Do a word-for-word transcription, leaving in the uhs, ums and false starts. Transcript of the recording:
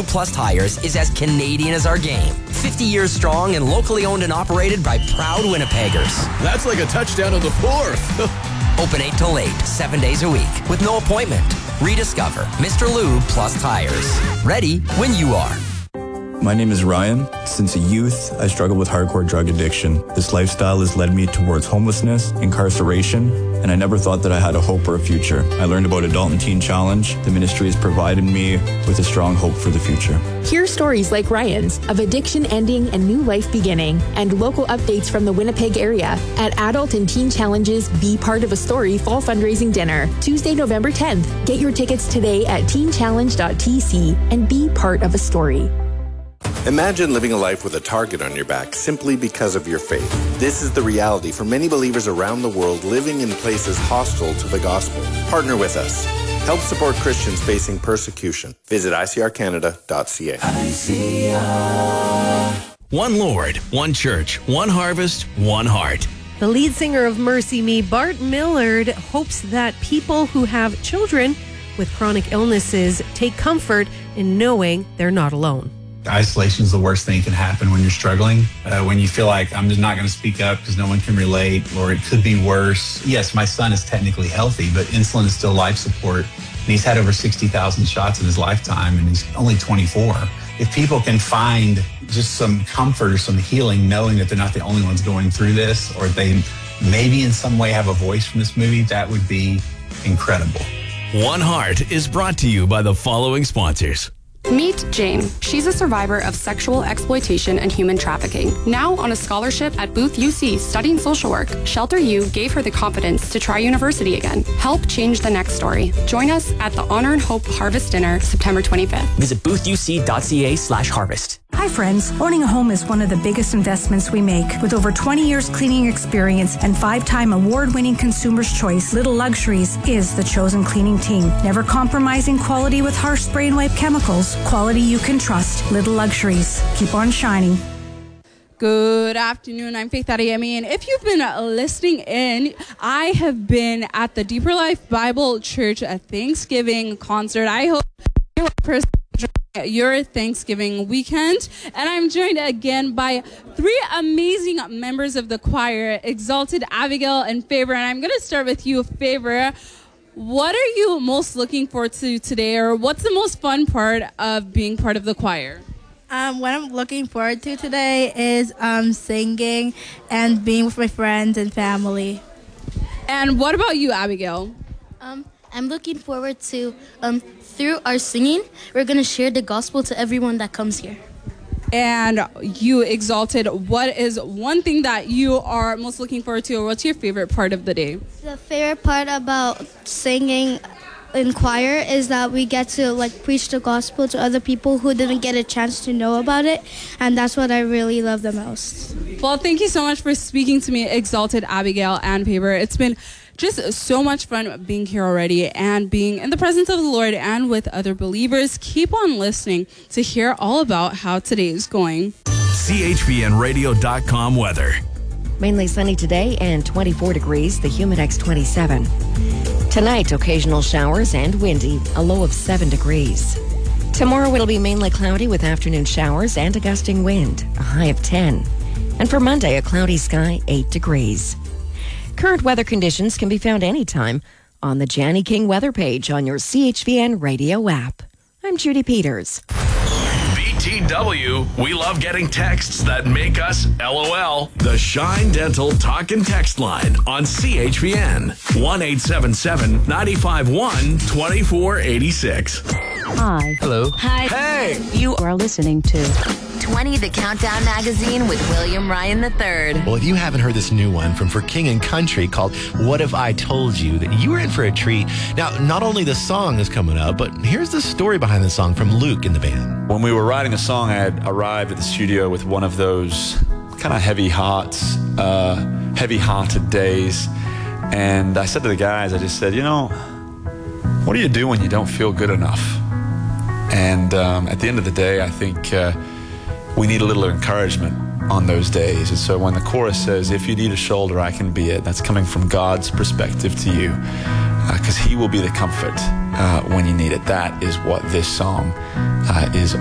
Lube Plus Tires is as Canadian as our game. fifty years strong and locally owned and operated by proud Winnipeggers. That's like a touchdown on the fourth. Open eight till eight, seven days a week, with no appointment. Rediscover Mister Lube Plus Tires. Ready when you are. My name is Ryan. Since a youth, I struggled with hardcore drug addiction. This lifestyle has led me towards homelessness, incarceration, and I never thought that I had a hope or a future. I learned about Adult and Teen Challenge. The ministry has provided me with a strong hope for the future. Hear stories like Ryan's of addiction ending and new life beginning, and local updates from the Winnipeg area at Adult and Teen Challenge's Be Part of a Story Fall Fundraising Dinner, Tuesday, November tenth. Get your tickets today at teen challenge dot t c and be part of a story. Imagine living a life with a target on your back simply because of your faith. This is the reality for many believers around the world living in places hostile to the gospel. Partner with us. Help support Christians facing persecution. Visit I C R canada dot c a. I C R. One Lord, one church, one harvest, one heart. The lead singer of Mercy Me, Bart Millard, hopes that people who have children with chronic illnesses take comfort in knowing they're not alone. Isolation is the worst thing that can happen when you're struggling. Uh, when you feel like I'm just not going to speak up because no one can relate, or it could be worse. Yes, my son is technically healthy, but insulin is still life support. And he's had over sixty thousand shots in his lifetime, and he's only twenty-four. If people can find just some comfort or some healing knowing that they're not the only ones going through this, or they maybe in some way have a voice from this movie, that would be incredible. One Heart is brought to you by the following sponsors. Meet Jane. She's a survivor of sexual exploitation and human trafficking. Now on a scholarship at Booth U C studying social work, Shelter U gave her the confidence to try university again. Help change the next story. Join us at the Honor and Hope Harvest Dinner, September twenty-fifth. Visit booth u c dot c a slash harvest. Hi friends, owning a home is one of the biggest investments we make. With over twenty years cleaning experience and five-time award-winning Consumer's Choice, Little Luxuries is the chosen cleaning team. Never compromising quality with harsh spray and wipe chemicals. Quality you can trust. Little Luxuries. Keep on shining. Good afternoon. I'm Faith Adeyemi, and if you've been listening in, I have been at the Deeper Life Bible Church a Thanksgiving concert. I hope you're a person your Thanksgiving weekend, and I'm joined again by three amazing members of the choir, Exalted, Abigail, and Favor. And I'm going to start with you, Favor. What are you most looking forward to today, or what's the most fun part of being part of the choir? Um, what I'm looking forward to today is um, singing and being with my friends and family. And what about you, Abigail? Um, I'm looking forward to, um, through our singing, we're going to share the gospel to everyone that comes here. And you, Exalted, what is one thing that you are most looking forward to, or what's your favorite part of the day? The favorite part about singing in choir is that we get to like preach the gospel to other people who didn't get a chance to know about it, and that's what I really love the most. Well, thank you so much for speaking to me, Exalted, Abigail, and Favor. It's been just so much fun being here already and being in the presence of the Lord and with other believers. Keep on listening to hear all about how today is going. C H V N radio dot com weather. Mainly sunny today and twenty-four degrees, the Humidex twenty-seven. Tonight, occasional showers and windy, a low of seven degrees. Tomorrow it'll be mainly cloudy with afternoon showers and a gusting wind, a high of ten. And for Monday, a cloudy sky, eight degrees. Current weather conditions can be found anytime on the Janny King weather page on your C H V N radio app. I'm Judy Peters. B T W, we love getting texts that make us LOL. The Shine Dental Talk and Text line on C H V N. one eight seven seven, nine five one, two four eight six. Hi. Hello. Hi. Hey. You are listening to twenty The Countdown Magazine with William Ryan the third. Well, if you haven't heard this new one from For King and Country called What If I Told You, that you were in for a treat. Now, not only the song is coming up, but here's the story behind the song from Luke in the band. When we were writing the song, I had arrived at the studio with one of those kind of heavy hearts, uh, heavy-hearted days. And I said to the guys, I just said, you know, what do you do when you don't feel good enough? And um, at the end of the day, I think uh, we need a little encouragement on those days. And so when the chorus says, if you need a shoulder, I can be it, that's coming from God's perspective to you, because uh, he will be the comfort uh, when you need it. That is what this song uh, is